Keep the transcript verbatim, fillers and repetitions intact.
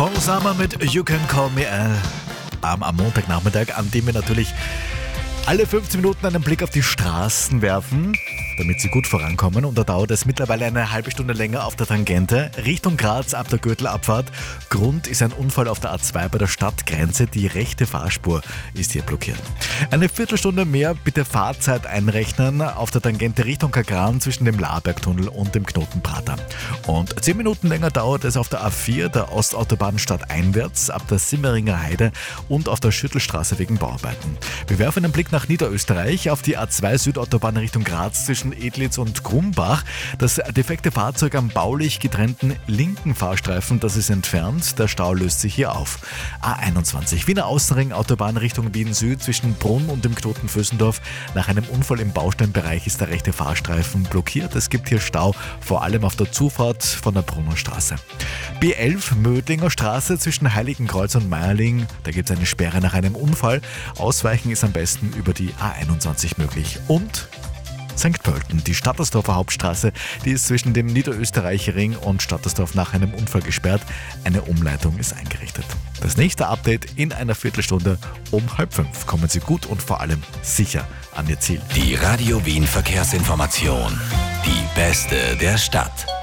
Paul Summer mit You Can Call Me Al am, am Montagnachmittag, an dem wir natürlich alle fünfzehn Minuten einen Blick auf die Straßen werfen, damit sie gut vorankommen. Und da dauert es mittlerweile eine halbe Stunde länger auf der Tangente Richtung Graz ab der Gürtelabfahrt. Grund ist ein Unfall auf der A zwei bei der Stadtgrenze. Die rechte Fahrspur ist hier blockiert. Eine Viertelstunde mehr bitte Fahrzeit einrechnen auf der Tangente Richtung Kagran zwischen dem Labergtunnel und dem Knoten Prater. Und zehn Minuten länger dauert es auf der A vier, der Ostautobahn stadteinwärts, ab der Simmeringer Heide und auf der Schüttelstraße wegen Bauarbeiten. Wir werfen einen Blick nach Niederösterreich auf die A zwei Südautobahn Richtung Graz zwischen Edlitz und Grumbach. Das defekte Fahrzeug am baulich getrennten linken Fahrstreifen, das ist entfernt. Der Stau löst sich hier auf. A einundzwanzig Wiener Außenring Autobahn Richtung Wien Süd zwischen Brunn und dem Knoten Vösendorf. Nach einem Unfall im Bausteinbereich ist der rechte Fahrstreifen blockiert. Es gibt hier Stau, vor allem auf der Zufahrt von der Brunner Straße. B elf Mödlinger Straße zwischen Heiligenkreuz und Meierling. Da gibt es eine Sperre nach einem Unfall. Ausweichen ist am besten über die A einundzwanzig möglich. Und Sankt Pölten, die Stattersdorfer Hauptstraße, die ist zwischen dem Niederösterreich-Ring und Stattersdorf nach einem Unfall gesperrt. Eine Umleitung ist eingerichtet. Das nächste Update in einer Viertelstunde um halb fünf. Kommen Sie gut und vor allem sicher an Ihr Ziel. Die Radio Wien Verkehrsinformation. Die beste der Stadt.